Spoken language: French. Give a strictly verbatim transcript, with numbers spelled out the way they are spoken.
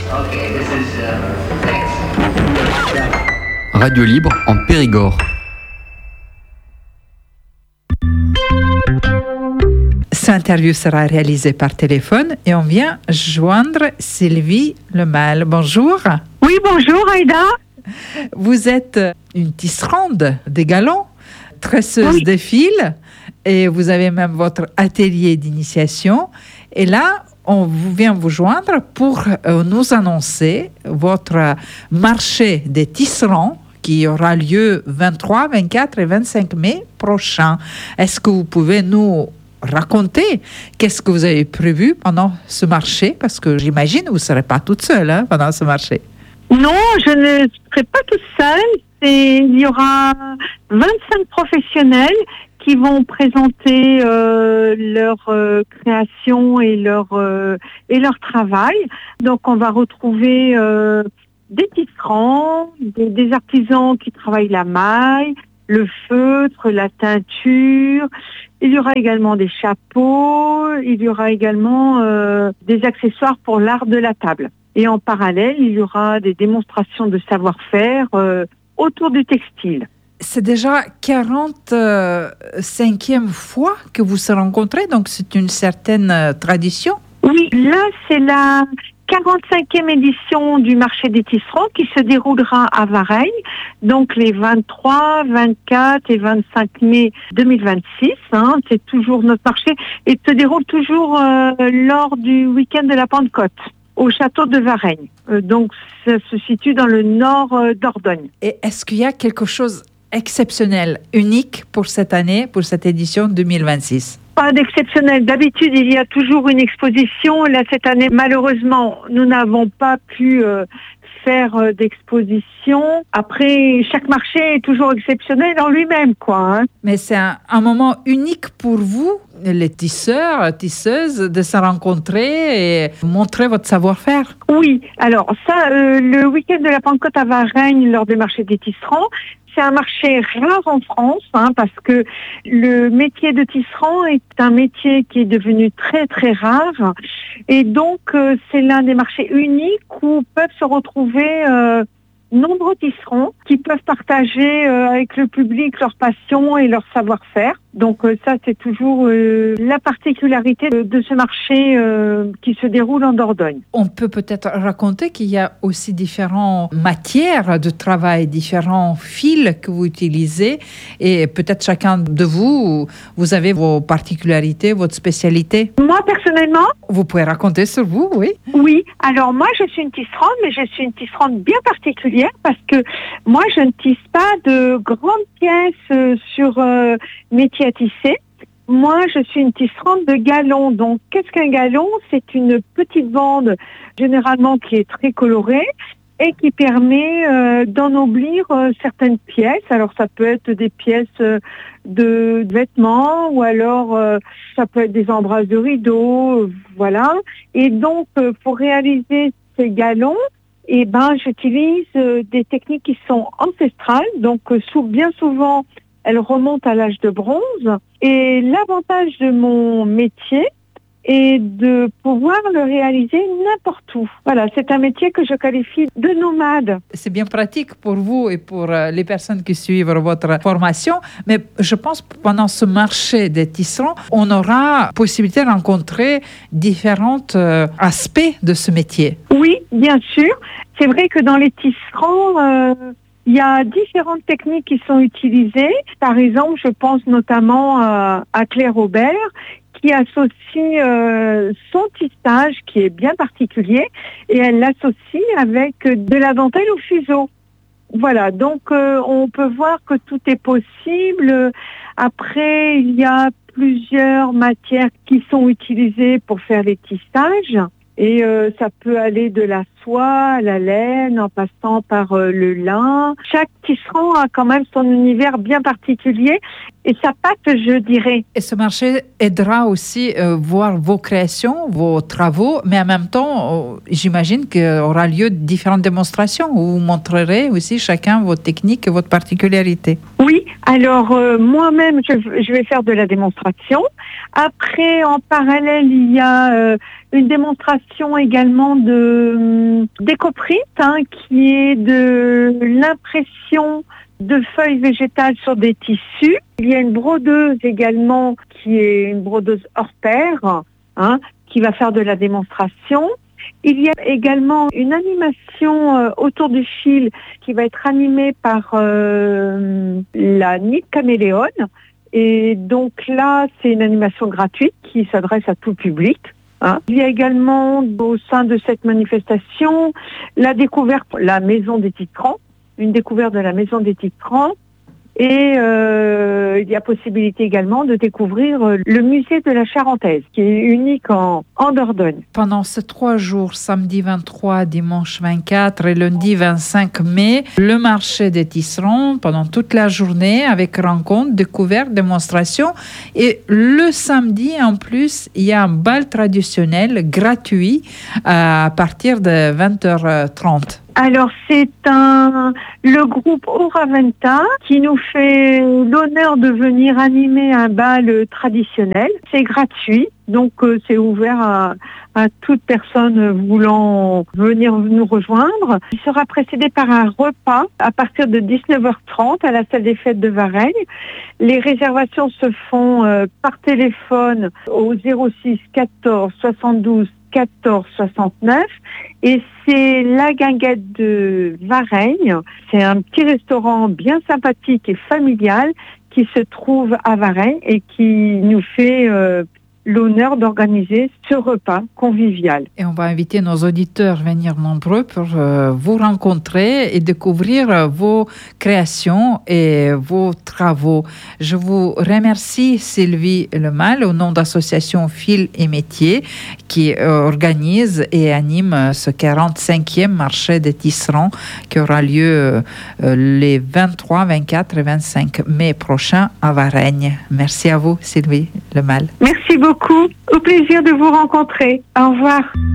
Okay, this is, uh, thanks. Radio Libre en Périgord. Cette interview sera réalisée par téléphone et on vient joindre Sylvie Lemal. Bonjour. Oui, bonjour Aïda. Vous êtes une tisserande des galons, tresseuse Oui. de fils et vous avez même votre atelier d'initiation. Et là, on vous vient vous joindre pour euh, nous annoncer votre marché des tisserands qui aura lieu vingt-trois, vingt-quatre et vingt-cinq mai prochain. Est-ce que vous pouvez nous raconter qu'est-ce que vous avez prévu pendant ce marché? Parce que j'imagine que vous ne serez pas toute seule hein, pendant ce marché. Non, je ne serai pas toute seule. C'est, il y aura vingt-cinq professionnels qui vont présenter euh, leur euh, création et leur euh, et leur travail. Donc, on va retrouver euh, des tisserands, des, des artisans qui travaillent la maille, le feutre, la teinture. Il y aura également des chapeaux. Il y aura également euh, des accessoires pour l'art de la table. Et en parallèle, il y aura des démonstrations de savoir-faire euh, autour du textile. C'est déjà quarante-cinquième fois que vous se rencontrez, donc c'est une certaine euh, tradition. Oui, là, c'est la quarante-cinquième édition du marché des tisserands qui se déroulera à Varennes, donc les vingt-trois, vingt-quatre et vingt-cinq mai deux mille vingt-six. Hein, c'est toujours notre marché et se déroule toujours euh, lors du week-end de la Pentecôte au château de Varennes. Euh, donc, ça se situe dans le nord euh, d'Ordogne. Et est-ce qu'il y a quelque chose exceptionnel, unique pour cette année, pour cette édition deux mille vingt-six? Pas d'exceptionnel. D'habitude, il y a toujours une exposition. Là, cette année, malheureusement, nous n'avons pas pu euh, faire euh, d'exposition. Après, chaque marché est toujours exceptionnel en lui-même, quoi. Hein. Mais c'est un, un moment unique pour vous, les tisseurs, tisseuses, de se rencontrer et montrer votre savoir-faire. Oui. Alors, ça, euh, le week-end de la Pentecôte à Varennes, lors des marchés des tisserands, c'est un marché rare en France, hein, parce que le métier de tisserand est un métier qui est devenu très très rare. Et donc, euh, c'est l'un des marchés uniques où peuvent se retrouver euh, nombreux tisserands qui peuvent partager euh, avec le public leur passion et leur savoir-faire. Donc euh, ça, c'est toujours euh, la particularité de, de ce marché euh, qui se déroule en Dordogne. On peut peut-être raconter qu'il y a aussi différentes matières de travail, différents fils que vous utilisez et peut-être chacun de vous, vous avez vos particularités, votre spécialité. Moi, personnellement, Vous pouvez raconter sur vous, oui? oui. Alors moi, je suis une tisserande, mais je suis une tisserande bien particulière parce que moi, je ne tisse pas de grandes pièces euh, sur euh, métier à tisser. Moi, je suis une tisserande de galons. Donc, qu'est-ce qu'un galon? C'est une petite bande, généralement qui est très colorée et qui permet euh, d'ennoblir euh, certaines pièces. Alors, ça peut être des pièces euh, de vêtements ou alors euh, ça peut être des embrasses de rideaux, euh, voilà. Et donc, euh, pour réaliser ces galons, eh ben, j'utilise euh, des techniques qui sont ancestrales. Donc, euh, sous, bien souvent, elles remontent à l'âge de bronze. Et l'avantage de mon métier est de pouvoir le réaliser n'importe où. Voilà, c'est un métier que je qualifie de nomade. C'est bien pratique pour vous et pour euh, les personnes qui suivent votre formation, mais je pense que pendant ce marché des tisserands, on aura possibilité de rencontrer différents euh, aspects de ce métier. Oui, bien sûr. C'est vrai que dans les tisserands, euh, il y a différentes techniques qui sont utilisées. Par exemple, je pense notamment euh, à Claire Aubert, qui associe euh, son tissage, qui est bien particulier, et elle l'associe avec de la dentelle au fuseau. Voilà, donc euh, on peut voir que tout est possible. Après, il y a plusieurs matières qui sont utilisées pour faire les tissages. Et euh, ça peut aller de la soie à la laine, en passant par euh, le lin. Chaque tisserand a quand même son univers bien particulier et sa patte, je dirais. Et ce marché aidera aussi à euh, voir vos créations, vos travaux, mais en même temps, euh, j'imagine qu'il y aura lieu différentes démonstrations où vous montrerez aussi chacun vos techniques et votre particularité. Oui, alors euh, moi-même, je, je vais faire de la démonstration. Après, en parallèle, il y a euh, une démonstration animation également de d'écoprint, hein, qui est de l'impression de feuilles végétales sur des tissus. Il y a une brodeuse également qui est une brodeuse hors pair, hein, qui va faire de la démonstration. Il y a également une animation euh, autour du fil qui va être animée par euh, la Nid Caméléon. Et donc là, c'est une animation gratuite qui s'adresse à tout public. Hein. Il y a également au sein de cette manifestation la découverte de la Maison des Titrans, une découverte de la Maison des Titrans. Et euh, il y a possibilité également de découvrir le musée de la Charentaise, qui est unique en, en Dordogne. Pendant ces trois jours, samedi vingt-trois, dimanche vingt-quatre et lundi vingt-cinq mai, le marché des tisserands pendant toute la journée avec rencontres, découvertes, démonstrations. Et le samedi, en plus, il y a un bal traditionnel gratuit à partir de vingt heures trente. Alors, c'est un le groupe Oraventa qui nous fait l'honneur de venir animer un bal traditionnel. C'est gratuit, donc euh, c'est ouvert à, à toute personne voulant venir nous rejoindre. Il sera précédé par un repas à partir de dix-neuf heures trente à la salle des fêtes de Varennes. Les réservations se font euh, par téléphone au zéro six quatorze soixante-douze quatorze soixante-neuf et c'est la Guinguette de Varennes. C'est un petit restaurant bien sympathique et familial qui se trouve à Varennes et qui nous fait euh, l'honneur d'organiser ce repas convivial. Et on va inviter nos auditeurs à venir nombreux pour euh, vous rencontrer et découvrir euh, vos créations et vos travaux. Je vous remercie Sylvie Lemal au nom d'association Fil et Métiers qui euh, organise et anime ce quarante-cinquième marché des tisserands qui aura lieu euh, les vingt-trois, vingt-quatre et vingt-cinq mai prochains à Varennes. Merci à vous Sylvie Lemal. Merci beaucoup. Au plaisir de vous rencontrer. Au revoir.